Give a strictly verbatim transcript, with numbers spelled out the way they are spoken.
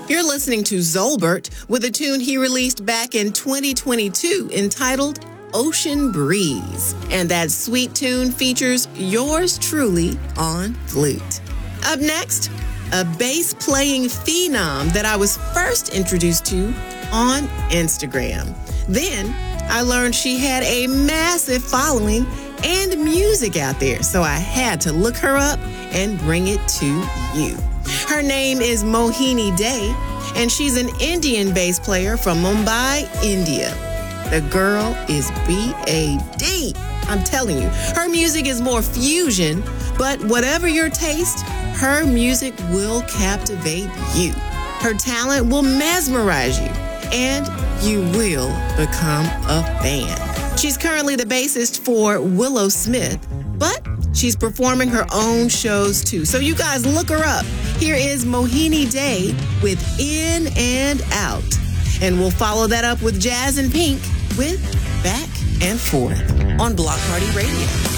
You're listening to Zolbert with a tune he released back in twenty twenty-two entitled Ocean Breeze. And that sweet tune features yours truly on flute. Up next, a bass-playing phenom that I was first introduced to on Instagram. Then, I learned she had a massive following and music out there, so I had to look her up and bring it to you. Her name is Mohini Dey, and she's an Indian bass player from Mumbai, India. The girl is B A D. I'm telling you, her music is more fusion, but whatever your taste, her music will captivate you. Her talent will mesmerize you, and you will become a fan. She's currently the bassist for Willow Smith, but she's performing her own shows too. So you guys look her up. Here is Mohini Dey with In and Out. And we'll follow that up with Jazz and Pink with Back and Forth on Block Party Radio.